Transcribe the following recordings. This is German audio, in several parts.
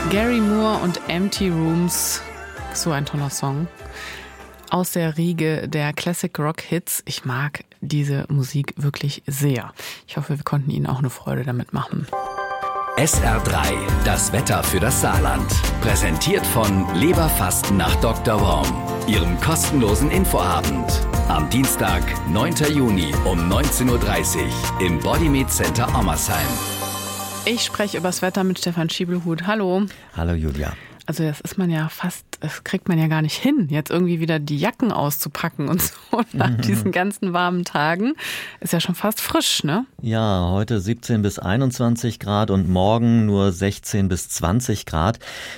Gary Moore und Empty Rooms, so ein toller Song. Aus der Riege der Classic Rock Hits. Ich mag diese Musik wirklich sehr. Ich hoffe, wir konnten Ihnen auch eine Freude damit machen. SR3, das Wetter für das Saarland. Präsentiert von Leberfasten nach Dr. Worm, Ihrem kostenlosen Infoabend. Am Dienstag, 9. Juni um 19.30 Uhr im Bodymeat Center Ommersheim. Ich spreche über das Wetter mit Stefan Schiebelhut. Hallo. Hallo Julia. Also das kriegt man ja gar nicht hin, jetzt irgendwie wieder die Jacken auszupacken und so nach diesen ganzen warmen Tagen. Ist ja schon fast frisch, ne? Ja, heute 17 bis 21 Grad und morgen nur 16 bis 20 Grad.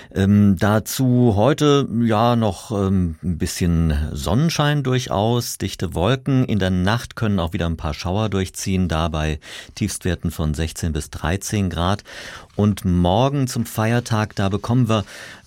Dazu heute ja noch ein bisschen Sonnenschein durchaus, dichte Wolken. In der Nacht können auch wieder ein paar Schauer durchziehen, dabei Tiefstwerten von 16 bis 13 Grad. Und morgen zum Feiertag, da bekommen wir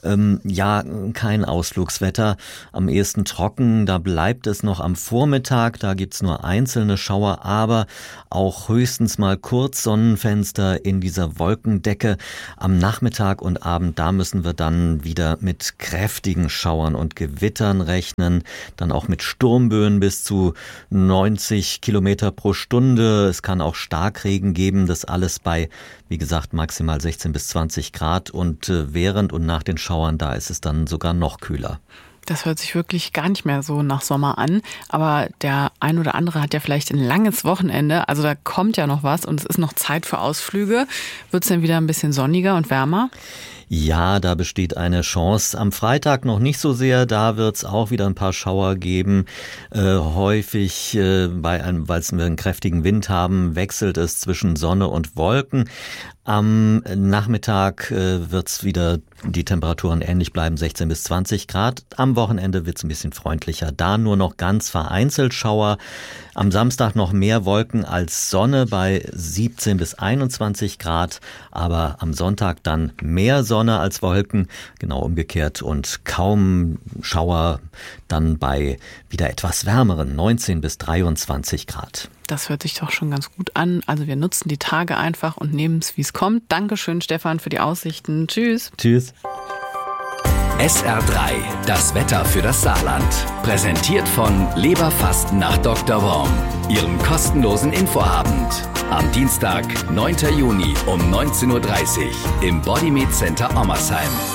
kein Ausflugswetter. Am ehesten trocken, da bleibt es noch am Vormittag, da gibt's nur einzelne Schauer, aber auch höchstens mal kurz Sonnenfenster in dieser Wolkendecke. Am Nachmittag und Abend, da müssen wir dann wieder mit kräftigen Schauern und Gewittern rechnen, dann auch mit Sturmböen bis zu 90 Kilometer pro Stunde. Es kann auch Starkregen geben, das alles bei, wie gesagt, maximal 16 bis 20 Grad und während und nach den Schauern, da ist es dann sogar noch kühler. Das hört sich wirklich gar nicht mehr so nach Sommer an, aber der ein oder andere hat ja vielleicht ein langes Wochenende, also da kommt ja noch was und es ist noch Zeit für Ausflüge. Wird es denn wieder ein bisschen sonniger und wärmer? Ja, da besteht eine Chance. Am Freitag noch nicht so sehr, da wird es auch wieder ein paar Schauer geben. Häufig, weil wir einen kräftigen Wind haben, wechselt es zwischen Sonne und Wolken. Am Nachmittag wird's wieder die Temperaturen ähnlich bleiben, 16 bis 20 Grad. Am Wochenende wird's ein bisschen freundlicher. Da nur noch ganz vereinzelt Schauer. Am Samstag noch mehr Wolken als Sonne bei 17 bis 21 Grad. Aber am Sonntag dann mehr Sonne als Wolken. Genau umgekehrt und kaum Schauer dann bei wieder etwas wärmeren 19 bis 23 Grad. Das hört sich doch schon ganz gut an. Also wir nutzen die Tage einfach und nehmen es, wie es kommt. Dankeschön, Stefan, für die Aussichten. Tschüss. Tschüss. SR3, das Wetter für das Saarland. Präsentiert von Leberfasten nach Dr. Worm, Ihrem kostenlosen Infoabend. Am Dienstag, 9. Juni um 19.30 Uhr im Bodymeat Center Ommersheim.